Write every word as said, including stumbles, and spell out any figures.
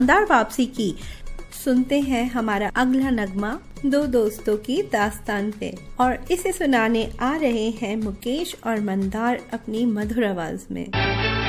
शानदार वापसी की। सुनते हैं हमारा अगला नगमा दो दोस्तों की दास्तान पे, और इसे सुनाने आ रहे हैं मुकेश और मंदार अपनी मधुर आवाज में।